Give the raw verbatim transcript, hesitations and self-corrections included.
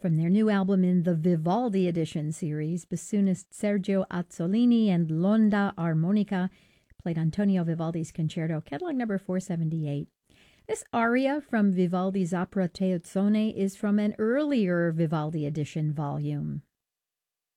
From their new album in the Vivaldi Edition series, bassoonist Sergio Azzolini and Londa Armonica played Antonio Vivaldi's Concerto, catalog number four seventy-eight. This aria from Vivaldi's opera Teozzone is from an earlier Vivaldi Edition volume.